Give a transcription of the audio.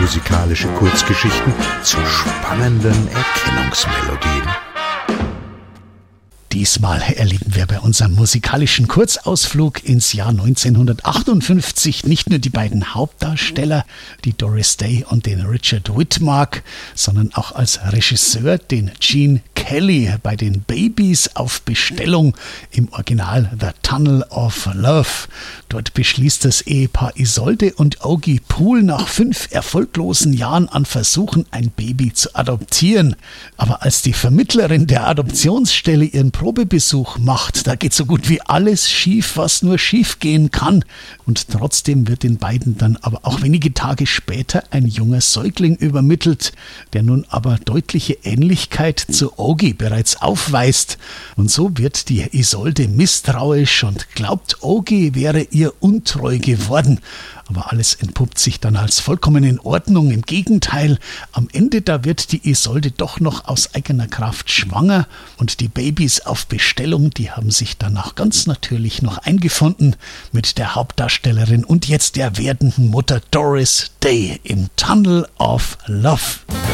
musikalische Kurzgeschichten zu spannenden Erkennungsmelodien. Diesmal erleben wir bei unserem musikalischen Kurzausflug ins Jahr 1958 nicht nur die beiden Hauptdarsteller, die Doris Day und den Richard Widmark, sondern auch als Regisseur den Gene Kelly bei den Babys auf Bestellung, im Original The Tunnel of Love. Dort beschließt das Ehepaar Isolde und Ogie Poole nach 5 erfolglosen Jahren an Versuchen, ein Baby zu adoptieren. Aber als die Vermittlerin der Adoptionsstelle ihren Probebesuch macht, da geht so gut wie alles schief, was nur schief gehen kann. Und trotzdem wird den beiden dann aber auch wenige Tage später ein junger Säugling übermittelt, der nun aber deutliche Ähnlichkeit zu Ogie bereits aufweist. Und so wird die Isolde misstrauisch und glaubt, Ogie wäre ihr untreu geworden. Aber alles entpuppt sich dann als vollkommen in Ordnung. Im Gegenteil, am Ende da wird die Isolde doch noch aus eigener Kraft schwanger und die Babys auf Bestellung, die haben sich danach ganz natürlich noch eingefunden mit der Hauptdarstellerin und jetzt der werdenden Mutter Doris Day im Tunnel of Love.